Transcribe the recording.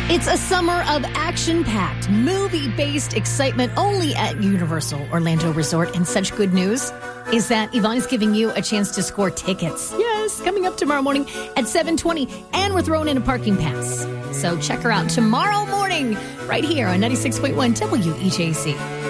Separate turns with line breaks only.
It's a summer of action-packed, movie-based excitement only at Universal Orlando Resort. And such good news is that Yvonne is giving you a chance to score tickets. Yes, coming up tomorrow morning at 7:20. And we're throwing in a parking pass. So check her out tomorrow morning right here on 96.1 WEJC.